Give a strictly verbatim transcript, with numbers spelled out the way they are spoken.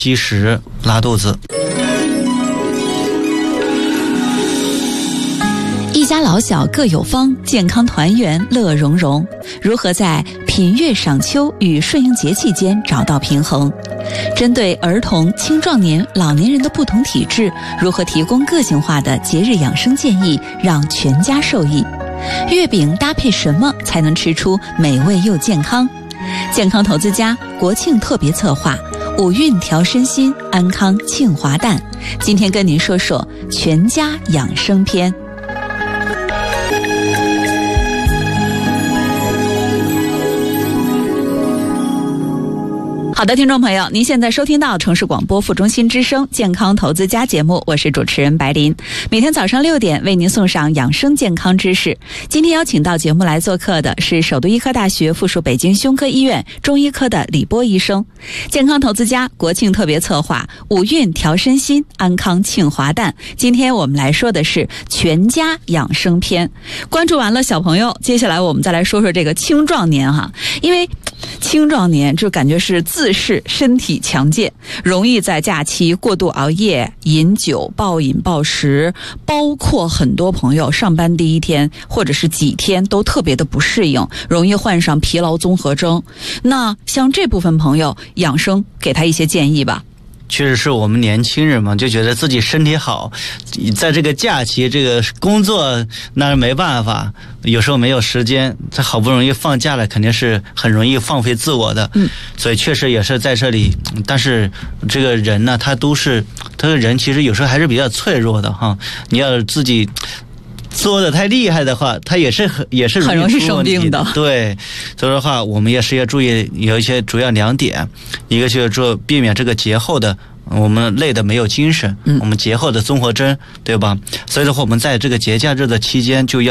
积食、拉肚子。 一家老小各有方，健康团圆乐融融。如何在品悦赏秋与顺应节气间找到平衡？针对儿童、青壮年、老年人的不同体质，如何提供个性化的节日养生建议，让全家受益？月饼搭配什么才能吃出美味又健康？健康投资家国庆特别策划，五运调身心，安康庆华诞。今天跟您说说全家养生篇。好的，听众朋友，您现在收听到城市广播副中心之声健康投资家节目，我是主持人白琳。每天早上六点为您送上养生健康知识。今天邀请到节目来做客的是首都医科大学附属北京胸科医院中医科的李波医生。健康投资家国庆特别策划，五运调身心，安康庆华诞。今天我们来说的是全家养生篇。关注完了小朋友，接下来我们再来说说这个青壮年哈，因为青壮年就感觉是自恃身体强健，容易在假期过度熬夜、饮酒、暴饮暴食，包括很多朋友上班第一天或者是几天都特别的不适应，容易患上疲劳综合征。那像这部分朋友，养生给他一些建议吧。 确实是我们年轻人嘛，就觉得自己身体好，在这个假期这个工作那是没办法，有时候没有时间，他好不容易放假了，肯定是很容易放飞自我的。嗯，所以确实也是在这里，但是这个人呢，他都是他的人其实有时候还是比较脆弱的哈，你要自己做的太厉害的话，他也是很也是很容易生病的。 对，所以的话，我们也是要注意有一些主要两点，一个就是说避免这个节后的我们累的没有精神，嗯，我们节后的综合征，对吧？所以的话，我们在这个节假日的期间就要